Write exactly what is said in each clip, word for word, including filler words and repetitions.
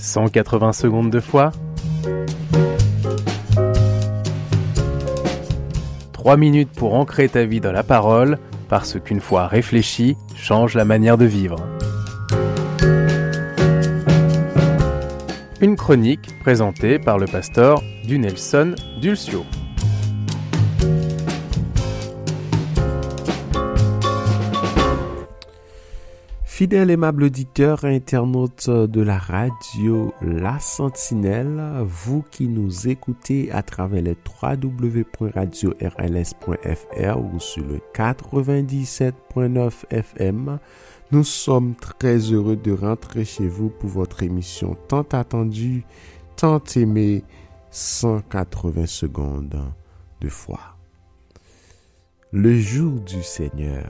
cent quatre-vingts secondes de foi. trois minutes pour ancrer ta vie dans la parole, parce qu'une foi réfléchie change la manière de vivre. Une chronique présentée par le pasteur Dunelson Dulcio. Fidèles aimable auditeur et internaute de la radio La Sentinelle, vous qui nous écoutez à travers les w w w point radio r l s point f r ou sur le quatre-vingt-dix-sept point neuf F M, nous sommes très heureux de rentrer chez vous pour votre émission tant attendue, tant aimée, cent quatre-vingts secondes de foi. Le jour du Seigneur.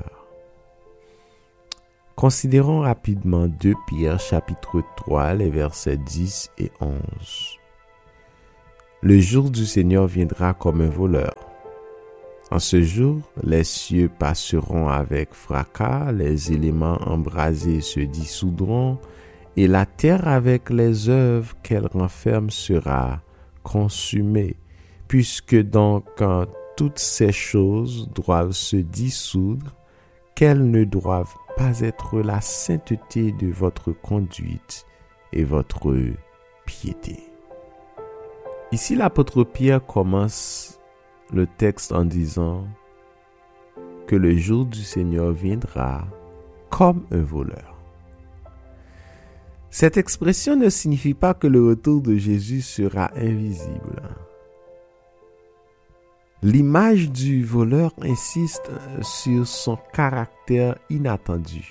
Considérons rapidement deux Pierre chapitre trois, les versets dix et onze. Le jour du Seigneur viendra comme un voleur. En ce jour, les cieux passeront avec fracas, les éléments embrasés se dissoudront, et la terre avec les œuvres qu'elle renferme sera consumée, puisque donc quand toutes ces choses doivent se dissoudre, qu'elles ne doivent pas être la sainteté de votre conduite et votre piété. Ici, l'apôtre Pierre commence le texte en disant que le jour du Seigneur viendra comme un voleur. Cette expression ne signifie pas que le retour de Jésus sera invisible. L'image du voleur insiste sur son caractère inattendu.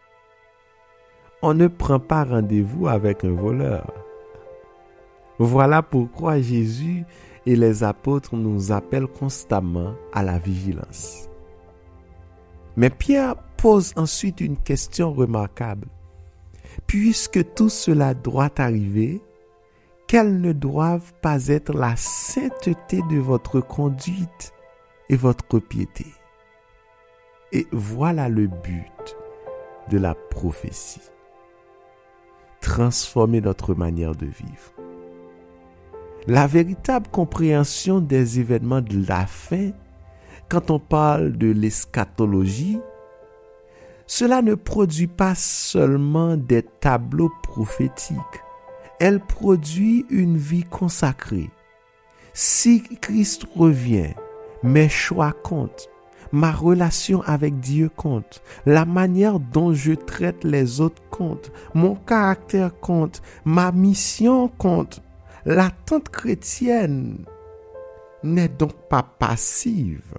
On ne prend pas rendez-vous avec un voleur. Voilà pourquoi Jésus et les apôtres nous appellent constamment à la vigilance. Mais Pierre pose ensuite une question remarquable. Puisque tout cela doit arriver, qu'elles ne doivent pas être la sainteté de votre conduite et votre piété. Et voilà le but de la prophétie. Transformer notre manière de vivre. La véritable compréhension des événements de la fin, quand on parle de l'eschatologie, cela ne produit pas seulement des tableaux prophétiques. Elle produit une vie consacrée. Si Christ revient, mes choix comptent, ma relation avec Dieu compte, la manière dont je traite les autres compte, mon caractère compte, ma mission compte. L'attente chrétienne n'est donc pas passive.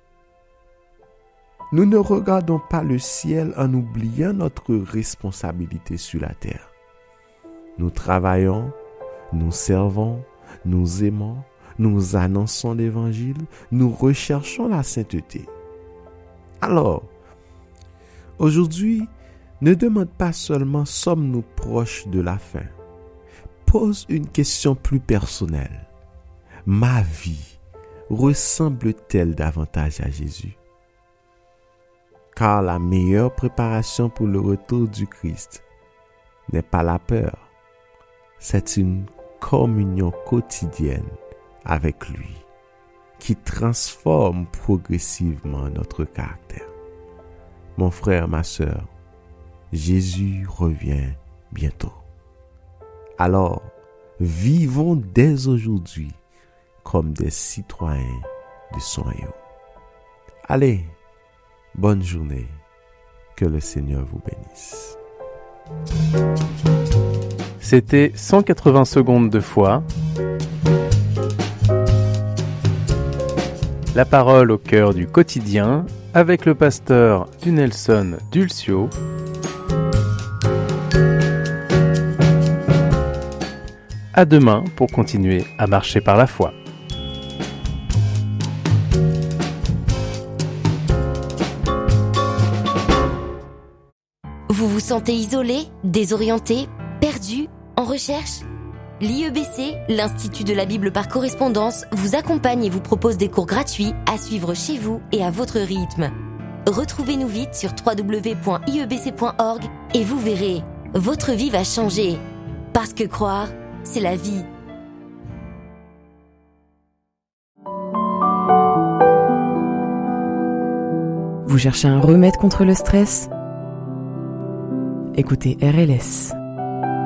Nous ne regardons pas le ciel en oubliant notre responsabilité sur la terre. Nous travaillons, nous servons, nous aimons, nous annonçons l'Évangile, nous recherchons la sainteté. Alors, aujourd'hui, ne demande pas seulement sommes-nous proches de la fin. Pose une question plus personnelle. Ma vie ressemble-t-elle davantage à Jésus? Car la meilleure préparation pour le retour du Christ n'est pas la peur. C'est une communion quotidienne avec lui qui transforme progressivement notre caractère. Mon frère, ma sœur, Jésus revient bientôt. Alors, vivons dès aujourd'hui comme des citoyens de son royaume. Allez, bonne journée. Que le Seigneur vous bénisse. C'était cent quatre-vingts secondes de foi. La parole au cœur du quotidien avec le pasteur Dunelson Dulcio. À demain pour continuer à marcher par la foi. Vous vous sentez isolé, désorienté, perdu, en recherche ? L'I E B C, l'Institut de la Bible par correspondance, vous accompagne et vous propose des cours gratuits à suivre chez vous et à votre rythme. Retrouvez-nous vite sur w w w point i e b c point org et vous verrez, votre vie va changer. Parce que croire, c'est la vie. Vous cherchez un remède contre le stress ? Écoutez R L S.